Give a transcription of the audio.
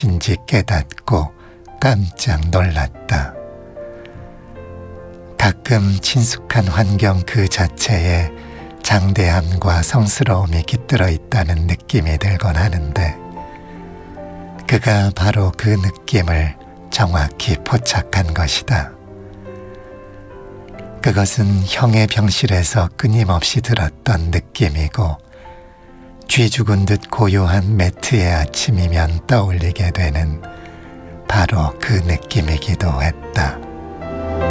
인지 깨닫고 깜짝 놀랐다. 가끔 친숙한 환경 그 자체에 장대함과 성스러움이 깃들어 있다는 느낌이 들곤 하는데, 그가 바로 그 느낌을 정확히 포착한 것이다. 그것은 형의 병실에서 끊임없이 들었던 느낌이고, 쥐 죽은 듯 고요한 매트의 아침이면 떠올리게 되는 바로 그 느낌이기도 했다.